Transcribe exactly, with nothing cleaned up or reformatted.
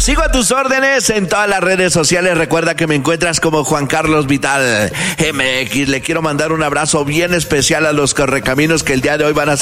Sigo a tus órdenes en todas las redes sociales. Recuerda que me encuentras como Juan Carlos Vital M X. Le quiero mandar un abrazo bien especial a los correcaminos que el día de hoy van a